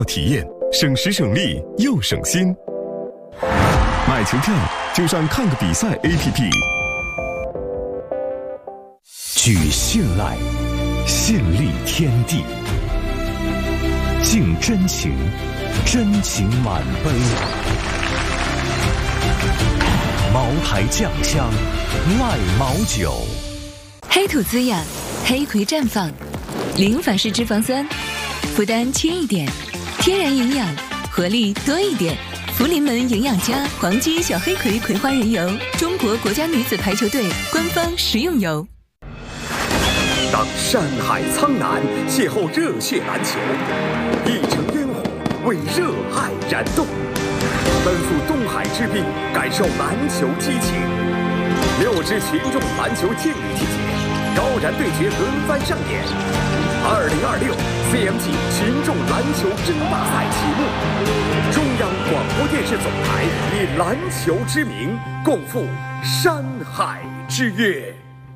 体验省时省力又省心。买球票就上看个比赛 APP。 举信赖，信立天地，敬真情，真情满杯。茅台酱香，赖茅酒。 黑土滋养，黑葵绽放，零反式脂肪酸，负担轻一点，天然营养，活力多一点。福临门营养家黄金小黑葵葵花仁油，中国国家女子排球队官方食用油。 当山海苍南邂逅热血篮球，一城烟火为热爱燃动，奔赴东海之滨，感受篮球激情。6支群众篮球劲旅季节，高燃对决轮番上演。2026 CMG 群众篮球争霸赛启幕，中央广播电视总台以篮球之名，共赴山海之约。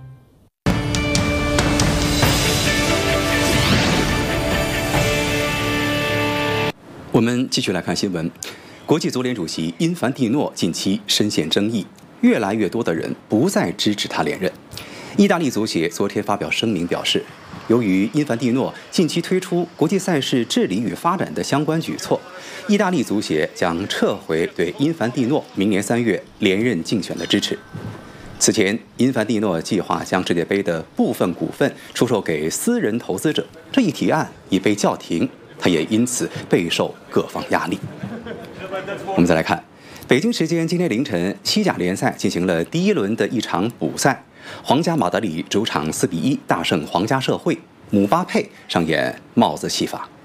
我们继续来看新闻。国际足联主席因凡蒂诺近期深陷争议，越来越多的人不再支持他连任。意大利足协昨天发表声明表示，由于因凡蒂诺近期推出国际赛事治理与发展的相关举措，意大利足协将撤回对因凡蒂诺明年3月连任竞选的支持。此前，因凡蒂诺计划将世界杯的部分股份出售给私人投资者，这一提案已被叫停，他也因此备受各方压力。我们再来看，北京时间今天凌晨，西甲联赛进行了第1轮的一场补赛，皇家马德里主场4-1大胜皇家社会，姆巴佩上演帽子戏法。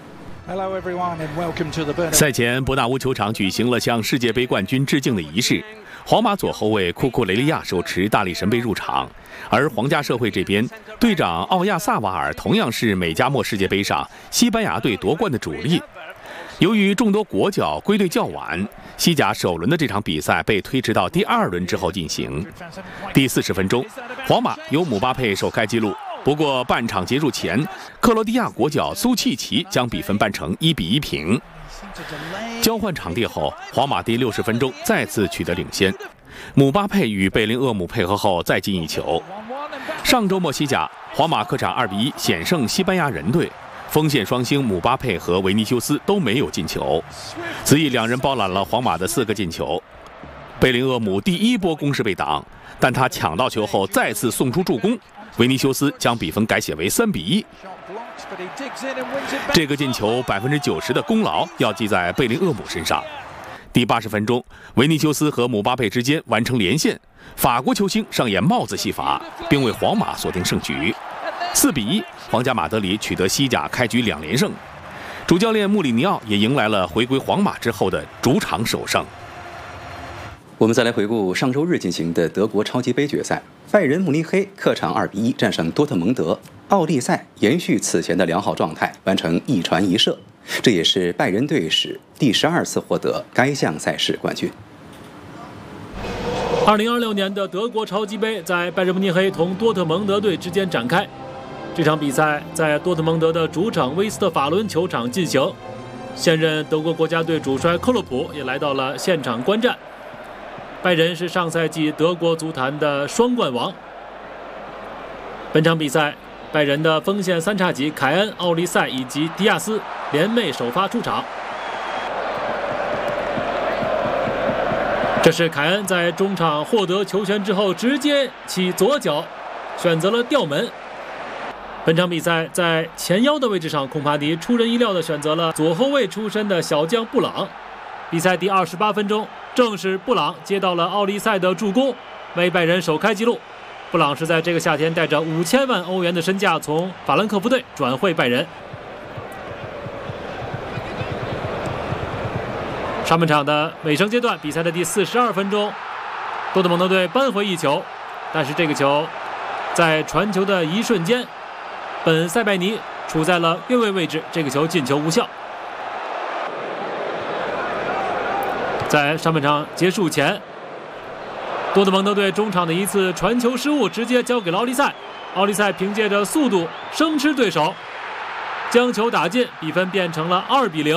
赛前，伯纳乌球场举行了向世界杯冠军致敬的仪式。皇马左后卫库库雷利亚手持大力神杯入场，而皇家社会这边，队长奥亚萨瓦尔同样是美加墨世界杯上西班牙队夺冠的主力。由于众多国脚归队较晚，西甲首轮的这场比赛被推迟到第2轮之后进行。第40分钟，皇马由姆巴佩首开纪录，不过半场结束前，克罗地亚国脚苏契奇将比分扳成1-1平。交换场地后，皇马第60分钟再次取得领先，姆巴佩与贝林厄姆配合后再进一球。上周末西甲，皇马客场2-1险胜西班牙人队，锋线双星姆巴佩和维尼修斯都没有进球，此役2人包揽了皇马的4个进球。贝林厄姆第1波攻势被挡，但他抢到球后再次送出助攻，维尼修斯将比分改写为3-1。这个进球90%的功劳要记在贝林厄姆身上。第80分钟，维尼修斯和姆巴佩之间完成连线，法国球星上演帽子戏法，并为皇马锁定胜局。4-1，皇家马德里取得西甲开局2连胜，主教练穆里尼奥也迎来了回归皇马之后的主场首胜。 我们再来回顾上周日进行的德国超级杯决赛，拜仁慕尼黑客场2-1战胜多特蒙德，奥利塞延续此前的良好状态，完成1传1射，这也是拜仁队史第12次获得该项赛事冠军。 2026年的德国超级杯在拜仁慕尼黑同多特蒙德队之间展开，这场比赛在多特蒙德的主场威斯特法伦球场进行，现任德国国家队主帅克洛普也来到了现场观战。拜仁是上赛季德国足坛的双冠王。本场比赛，拜仁的锋线3叉戟凯恩、奥利塞以及迪亚斯联袂首发出场。这是凯恩在中场获得球权之后，直接起左脚，选择了吊门。本场比赛在前腰的位置上，孔帕尼出人意料地选择了左后卫出身的小将布朗。比赛第28分钟，正是布朗接到了奥利塞的助攻，为拜仁首开纪录。布朗是在这个夏天带着5000万欧元的身价从法兰克福队转会拜仁。上半场的尾声阶段，比赛的第42分钟，多特蒙德队扳回一球，但是这个球在传球的一瞬间，本塞拜尼处在了越位位置，这个球进球无效。在上半场结束前，多特蒙德队中场的一次传球失误直接交给了奥利塞，奥利塞凭借着速度生吃对手，将球打进，比分变成了2-0。